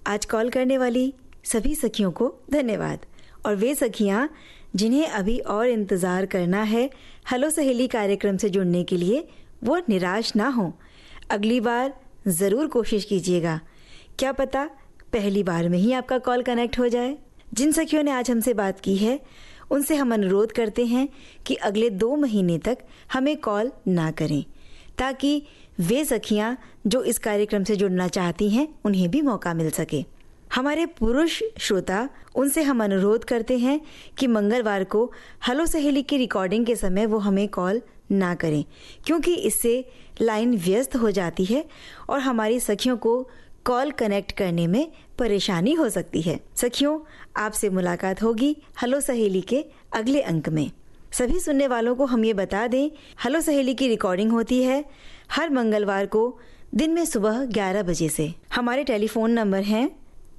आज कॉल करने वाली सभी सखियों को धन्यवाद। और वे सखियां जिन्हें अभी और इंतज़ार करना है हेलो सहेली कार्यक्रम से जुड़ने के लिए, वो निराश ना हों। अगली बार ज़रूर कोशिश कीजिएगा, क्या पता पहली बार में ही आपका कॉल कनेक्ट हो जाए। जिन सखियों ने आज हमसे बात की है उनसे हम अनुरोध करते हैं कि अगले 2 महीने तक हमें कॉल ना करें, ताकि वे सखियां जो इस कार्यक्रम से जुड़ना चाहती हैं उन्हें भी मौका मिल सके। हमारे पुरुष श्रोता, उनसे हम अनुरोध करते हैं कि मंगलवार को हेलो सहेली की रिकॉर्डिंग के समय वो हमें कॉल ना करें, क्योंकि इससे लाइन व्यस्त हो जाती है और हमारी सखियों को कॉल कनेक्ट करने में परेशानी हो सकती है। सखियों, आपसे मुलाकात होगी हेलो सहेली के अगले अंक में। सभी सुनने वालों को हम ये बता दें, हेलो सहेली की रिकॉर्डिंग होती है हर मंगलवार को दिन में सुबह 11 बजे से। हमारे टेलीफोन नंबर हैं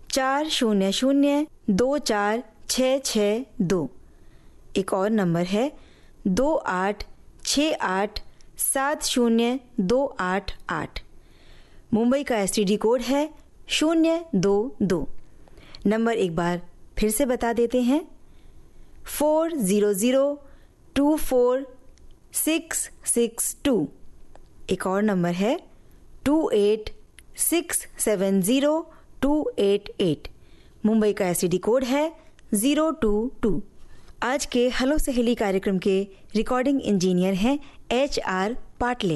400-246662। एक और नंबर है 2868702888। मुंबई का STD कोड है 022। नंबर एक बार फिर से बता देते हैं 400-246662। एक और नंबर है 28670288। मुंबई का STD कोड है 022। आज के हेलो सहेली कार्यक्रम के रिकॉर्डिंग इंजीनियर हैं HR पाटले।